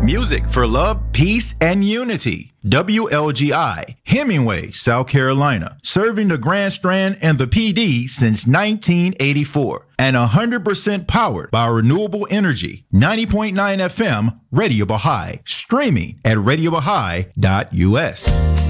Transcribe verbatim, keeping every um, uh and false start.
Music for love, peace, and unity. W L G I, Hemingway, South Carolina, serving the Grand Strand and the P D since nineteen eighty-four. And one hundred percent powered by renewable energy. ninety point nine F M, Radio Baha'i. Streaming at radio baha'i dot U S.